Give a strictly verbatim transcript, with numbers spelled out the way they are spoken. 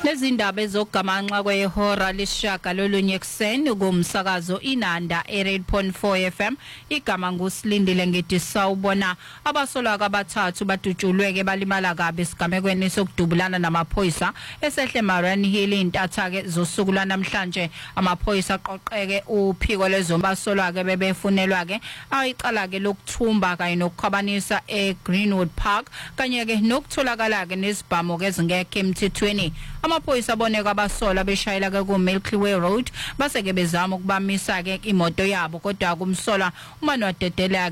Lezindaba ezogamanxa kwehora leshaka lolunye ekseni kumsakazo Inanda eight point four F M igama ngusilindile ngithi sawubona abasolwa kabathathu badutshulweke balimala kabi esigamekweni sokudubulana namaphoyisa esehle Marani Hill intatha ke zosuku namhlanje amaphoyisa aqoqeke uphiko lezombasolwa ke bebefunelwa ke ayiqala ke lokuthumba kanye nokukhwabanisa eGreenwood Park kanye ke nokutholakala ke nesibhamo ke ezingekho emthethweni amaphoyisa aboneka abasola beshayela ke ku Milky Way Road base ke bezama ukubamisa ke imoto yabo kodwa kumsola umani wadedela